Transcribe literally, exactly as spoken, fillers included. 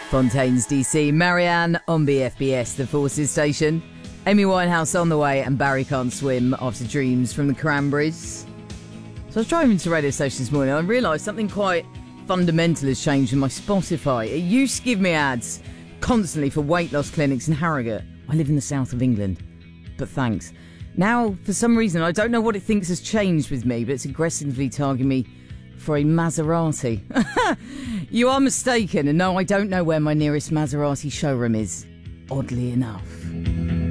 Fontaines D C, Marianne on B F B S, the Forces station. Amy Winehouse on the way, and Barry Can't Swim after Dreams from the Cranberries. So I was driving to radio station this morning and I realised something quite fundamental has changed with my Spotify. It used to give me ads constantly for weight loss clinics in Harrogate. I live in the south of England, but thanks. Now, for some reason, I don't know what it thinks has changed with me, but it's aggressively targeting me for a Maserati. You are mistaken, and no, I don't know where my nearest Maserati showroom is, oddly enough.